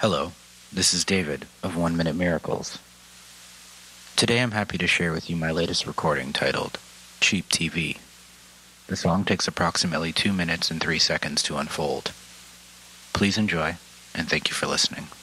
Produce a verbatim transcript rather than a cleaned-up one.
Hello, this is David of One Minute Miracles. Today I'm happy to share with you my latest recording titled Cheap T V. The song takes approximately two minutes and three seconds to unfold. Please enjoy, and thank you for listening.